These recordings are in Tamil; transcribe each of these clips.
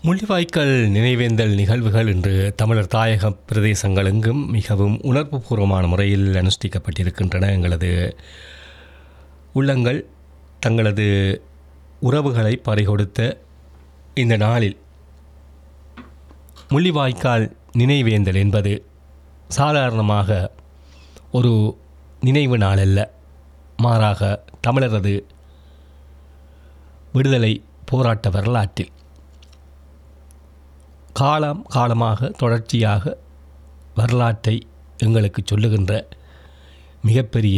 முள்ளிவாய்க்கால் நினைவேந்தல் நிகழ்வுகள் இன்று தமிழர் தாயக பிரதேசங்கள் எங்கும் மிகவும் உணர்வுபூர்வமான முறையில் அனுஷ்டிக்கப்பட்டிருக்கின்றன. எங்களது உள்ளங்கள் தங்களது உறவுகளை பறிகொடுத்த இந்த நாளில் முள்ளிவாய்க்கால் நினைவேந்தல் என்பது சாதாரணமாக ஒரு நினைவு நாள் அல்ல, மாறாக தமிழரது விடுதலை போராட்ட வரலாற்றில் காலமாக தொடர்ச்சியாக வரலாற்றை எங்களுக்கு சொல்லுகின்ற மிகப்பெரிய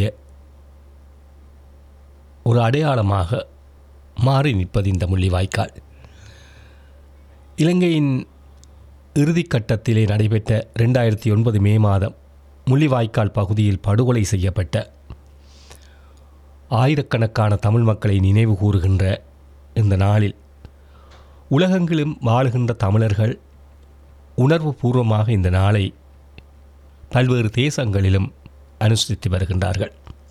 ஒரு அடையாளமாக மாறி நிற்பது இந்த முள்ளிவாய்க்கால். இலங்கையின் இறுதிக்கட்டத்திலே நடைபெற்ற 2009 மே மாதம் முள்ளிவாய்க்கால் பகுதியில் படுகொலை செய்யப்பட்ட ஆயிரக்கணக்கான தமிழ் மக்களை நினைவு கூறுகின்ற இந்த நாளில் உலகெங்கிலும் வாழுகின்ற தமிழர்கள் உணர்வு பூர்வமாக இந்த நாளை பல்வேறு தேசங்களிலும் அனுஷ்டித்து வருகின்றார்கள்.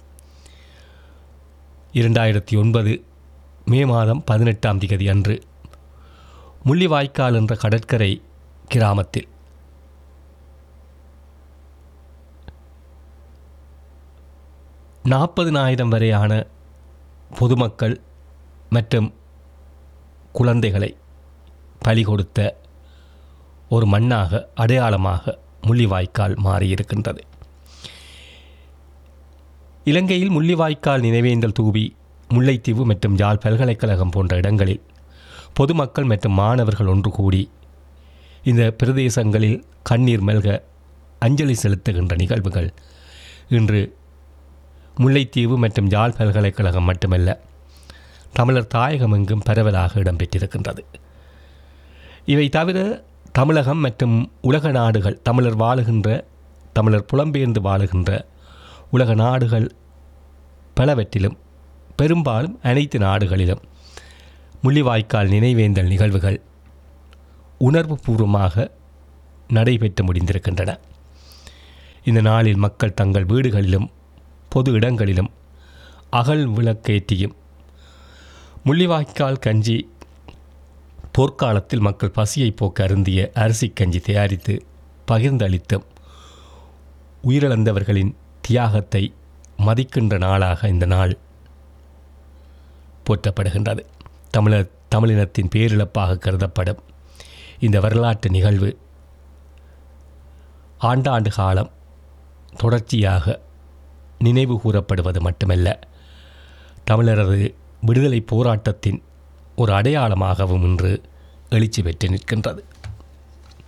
2009 மே மாதம் 18ஆம் தேதி அன்று முள்ளிவாய்க்கால் என்ற கடற்கரை கிராமத்தில் $40,000 வரையான பொதுமக்கள் மற்றும் குழந்தைகளை பலி கொடுத்த ஒரு மண்ணாக அடையாளமாக முள்ளிவாய்க்கால் மாறியிருக்கின்றது. இலங்கையில் முள்ளிவாய்க்கால் நினைவேந்தல் தூவி முல்லைத்தீவு மற்றும் யாழ் பல்கலைக்கழகம் போன்ற இடங்களில் பொதுமக்கள் மற்றும் மாணவர்கள் ஒன்று கூடி இந்த பிரதேசங்களில் கண்ணீர் மல்க அஞ்சலி செலுத்துகின்ற நிகழ்வுகள் இன்று முல்லைத்தீவு மற்றும் யாழ் பல்கலைக்கழகம் மட்டுமல்ல, தமிழர் தாயகம் எங்கும் பரவலாக இடம்பெற்றிருக்கின்றது. இவை தவிர தமிழகம் மற்றும் உலக நாடுகள், தமிழர் புலம்பெயர்ந்து வாழுகின்ற உலக நாடுகள் பலவற்றிலும், பெரும்பாலும் அனைத்து நாடுகளிலும் முள்ளிவாய்க்கால் நினைவேந்தல் நிகழ்வுகள் உணர்வு பூர்வமாக நடைபெற்று முடிந்திருக்கின்றன. இந்த நாளில் மக்கள் தங்கள் வீடுகளிலும் பொது இடங்களிலும் அகல் விளக்கேற்றியும் முள்ளிவாய்க்கால் கஞ்சி, போர்க்காலத்தில் மக்கள் பசியை போக்க அருந்திய அரிசி கஞ்சி தயாரித்து பகிர்ந்தளித்தும் உயிரிழந்தவர்களின் தியாகத்தை மதிக்கின்ற நாளாக இந்த நாள் போற்றப்படுகின்றது. தமிழினத்தின் பேரிழப்பாக கருதப்படும் இந்த வரலாற்று நிகழ்வு ஆண்டாண்டு காலம் தொடர்ச்சியாக நினைவு கூறப்படுவது மட்டுமல்ல, தமிழரது விடுதலை போராட்டத்தின் ஒரு அடையாளமாகவும் இன்று எழுச்சி பெற்று நிற்கின்றது.